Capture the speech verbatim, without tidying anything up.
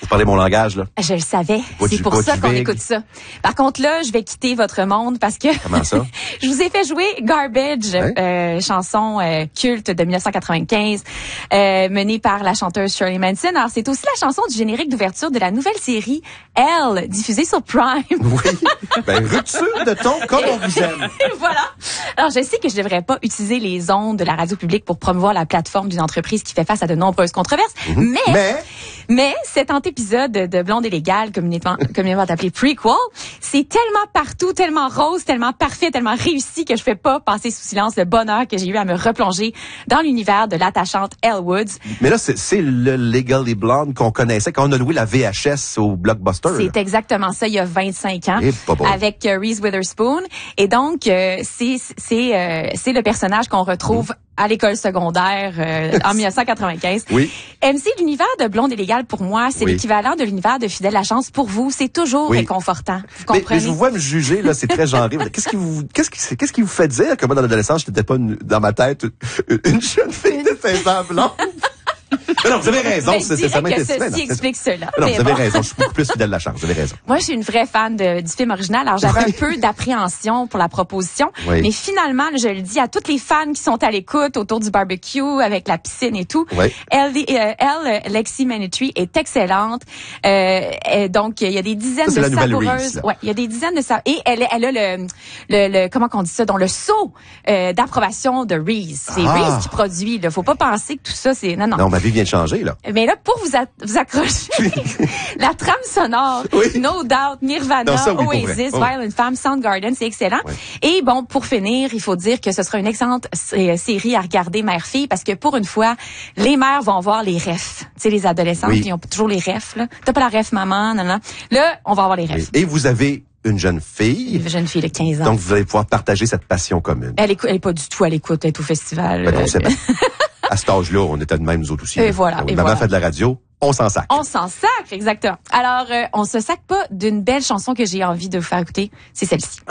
Tu parlais mon langage, là. Je le savais. What C'est you- pour what ça you qu'on big? écoute ça. Par contre, là, je vais quitter votre monde parce que... Comment ça? Je vous ai fait jouer Garbage, Hein? euh, chanson euh, culte de dix-neuf cent quatre-vingt-quinze, euh, menée par la chanteuse Shirley Manson. Alors, c'est aussi la chanson du générique d'ouverture de la nouvelle série Elle, diffusée sur Prime. Oui. Ben, rupture de ton comme on vous aime. Voilà. Alors, je sais que je devrais pas utiliser les ondes de la radio publique pour promouvoir la plateforme d'une entreprise qui fait face à de nombreuses controverses, Mhm. mais, Mais, mais cet antépisode de Blonde et Légale, communément, communément appelé prequel, c'est tellement partout, tellement rose, tellement parfait, tellement réussi que je fais pas passer sous silence le bonheur que j'ai eu à me replonger dans l'univers de l'attachante Elle Woods. mais là, c'est, c'est le Legally Blonde qu'on connaissait quand on a loué la V H S au Blockbuster. là. C'est exactement ça, il y a vingt-cinq ans, Eh, pas bon. avec euh, Reese Witherspoon. Et donc, euh, c'est c'est euh, c'est le personnage qu'on retrouve à l'école secondaire euh, en dix-neuf cent quatre-vingt-quinze. Oui. M C, l'univers de Blonde et Légale, pour moi, c'est Oui. l'équivalent de l'univers de Fidèle à la chance pour vous. C'est toujours Oui. réconfortant. Vous Mais, comprenez? mais je vous vois me juger, là, c'est très genré. Qu'est-ce qui vous, qu'est-ce qui, qu'est-ce qui vous fait dire que moi, dans l'adolescence, je n'étais pas une- dans ma tête une, une jeune fille de seize ans blonde? Mais non, vous avez raison, Ben, c'est, je c'est ça dirais que m'intéresse. Mais non, ceci c'est- explique cela. mais non, mais vous avez bon. raison, je suis beaucoup plus fidèle à la chance, vous avez raison. Moi, je suis une vraie fan de, du film original. Alors, j'avais un peu d'appréhension pour la proposition. Oui. Mais finalement, là, je le dis à toutes les fans qui sont à l'écoute autour du barbecue avec la piscine et tout. Oui. Elle, euh, elle, Lexi Manetry, est excellente. Euh, et donc, il y a des dizaines Ça, c'est de la nouvelle savoureuses. Reese, là. Ouais, il y a des dizaines de sa- Et elle, elle a le, le, le comment qu'on dit ça, dans le sceau euh, d'approbation de Reese. C'est Ah. Reese qui produit. Là. Faut pas penser que tout ça, c'est... Non, non. Non, ma vie vient de changer, là. Mais là, pour vous, a- vous accrocher, la trame sonore, Oui. No Doubt, Nirvana, Non, ça, oui, pour vrai. Oasis, Oh. Violent Femmes, Soundgarden, c'est excellent. Oui. Et bon, pour finir, il faut dire que ce sera une excellente euh, série à regarder mère-fille parce que pour une fois, les mères vont voir les refs. Tu sais, les adolescents, Oui. qui ont toujours les refs, là. T'as pas la ref maman, non, non. Là, on va avoir les refs. Et vous avez une jeune fille, Une jeune fille de quinze ans. donc vous allez pouvoir partager cette passion commune. Elle écoute, elle est pas du tout à l'écoute, elle est au festival. Ben non, euh, c'est bien. À cet âge-là, on était de même, nous autres aussi. Et là. voilà, Donc, et maman voilà. fait de la radio, on s'en sac. On s'en sacre, exactement. Alors, euh, on se sac pas d'une belle chanson que j'ai envie de vous faire écouter. C'est celle-ci.